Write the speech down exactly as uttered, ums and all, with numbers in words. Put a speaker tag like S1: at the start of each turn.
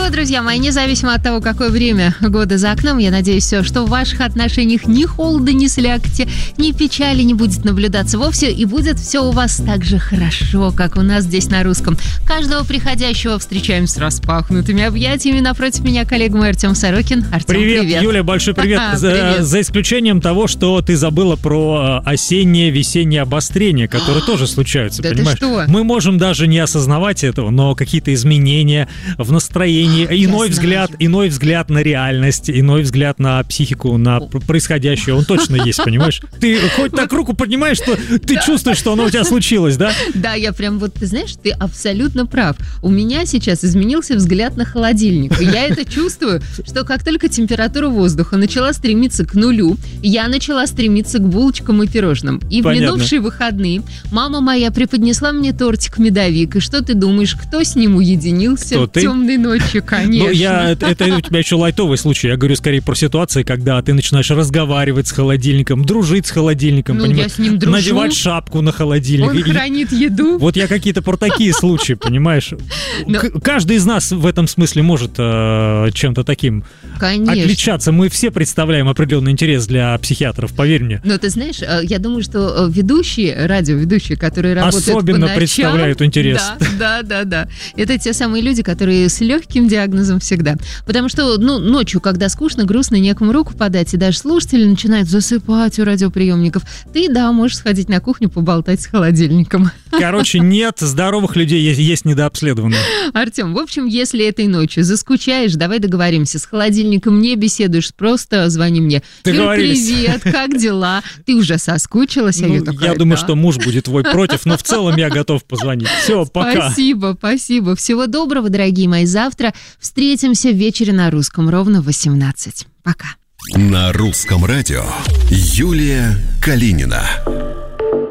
S1: что, друзья мои, независимо от того, какое время года за окном, я надеюсь, все, что в ваших отношениях ни холода, ни слякоти, ни печали не будет наблюдаться вовсе, и будет все у вас так же хорошо, как у нас здесь на русском. Каждого приходящего встречаем с распахнутыми объятиями. Напротив меня коллега мой Артем Сорокин. Артем,
S2: привет,
S1: привет.
S2: Юля, большой привет. За, за исключением того, что ты забыла про осеннее, весеннее обострение, которые тоже случаются,
S1: да
S2: понимаешь?
S1: Ты что?
S2: Мы можем даже не осознавать этого, но какие-то изменения в настроении, иной взгляд, иной взгляд на реальность, иной взгляд на психику, на происходящее, он точно есть, понимаешь? Ты хоть так руку поднимаешь, что ты чувствуешь, что оно у тебя случилось, да?
S1: Да, я прям вот, ты знаешь, ты абсолютно прав. У меня сейчас изменился взгляд на холодильник. И я это чувствую, что как только температура воздуха начала стремиться к нулю, я начала стремиться к булочкам и пирожным. И
S2: Понятно.
S1: В минувшие выходные мама моя преподнесла мне тортик-медовик. И что ты думаешь, кто с ним уединился
S2: Кто, ты?
S1: темной ночью, конечно.
S2: Ну, я, это, это у тебя еще лайтовый случай. Я говорю скорее про ситуации, когда ты начинаешь разговаривать с холодильником, дружить с холодильником,
S1: Ну,
S2: понимаешь?
S1: я с ним дружу.
S2: Надевать шапку на холодильник.
S1: Он
S2: И-
S1: хранит еду.
S2: Вот я какие-то про такие случаи, понимаешь?
S1: Но-
S2: К- Каждый из нас в этом смысле может э, чем-то таким
S1: Конечно.
S2: отличаться. Мы все представляем определенный интерес для психиатров, поверь мне.
S1: Но ты знаешь, э, я думаю, что э, ведущие, радиоведущие, которые работают
S2: Особенно
S1: по ночам,
S2: представляют интерес.
S1: Да, да, да, да. Это те самые люди, которые с легким диагнозом всегда. Потому что, ну, ночью, когда скучно, грустно, некому руку подать, и даже слушатели начинают засыпать у радиоприемников, ты, да, можешь сходить на кухню, поболтать с холодильником.
S2: Короче, нет, здоровых людей есть, есть недообследованные.
S1: Артем, в общем, если этой ночью заскучаешь, давай договоримся. С холодильником не беседуешь, просто звони мне. Юль,
S2: Договорились.
S1: привет, как дела? Ты уже соскучилась? А
S2: Ну,
S1: я такая,
S2: я думаю,
S1: да.
S2: что муж будет твой против, но в целом я готов позвонить. Все, пока.
S1: Спасибо, спасибо. Всего доброго, дорогие мои. Завтра встретимся в вечере на русском ровно в восемнадцать. Пока.
S3: На русском радио Юлия Калинина.